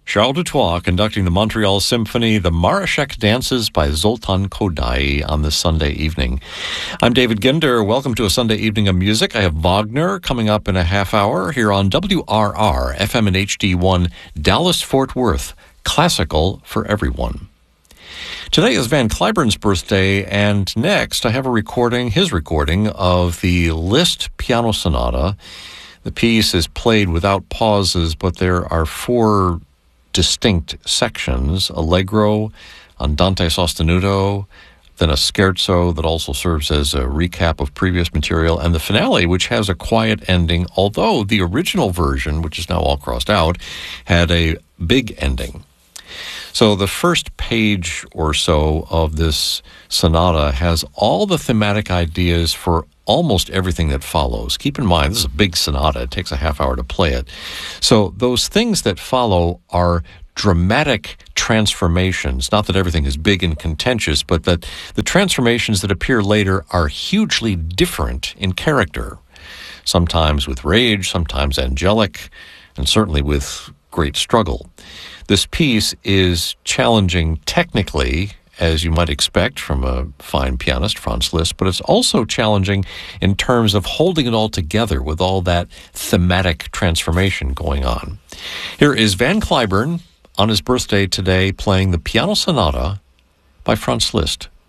Charles Dutoit conducting the Montreal Symphony, the Marashek Dances by Zoltan Kodaly on this Sunday evening. I'm David Ginder. Welcome to a Sunday evening of music. I have Wagner coming up in a half hour here on WRR, FM and HD1, Dallas-Fort Worth, classical for everyone. Today is Van Cliburn's birthday, and next I have his recording of the Liszt Piano Sonata. The piece is played without pauses, but there are four distinct sections: allegro, andante sostenuto, then a scherzo that also serves as a recap of previous material, and the finale, which has a quiet ending, although the original version, which is now all crossed out, had a big ending. So the first page or so of this sonata has all the thematic ideas for almost everything that follows. Keep in mind, this is a big sonata. It takes a half hour to play it. So those things that follow are dramatic transformations. Not that everything is big and contentious, but that the transformations that appear later are hugely different in character. Sometimes with rage, sometimes angelic, and certainly with great struggle. This piece is challenging technically, as you might expect from a fine pianist, Franz Liszt, but it's also challenging in terms of holding it all together with all that thematic transformation going on. Here is Van Cliburn on his birthday today playing the Piano Sonata by Franz Liszt.